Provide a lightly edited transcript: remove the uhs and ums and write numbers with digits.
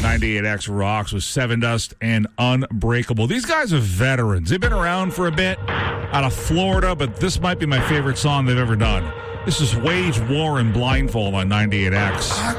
98X rocks with Seven Dust and Unbreakable. These guys are veterans. They've been around for a bit out of Florida, but this might be my favorite song they've ever done. This is Wage War and Blindfold on 98X.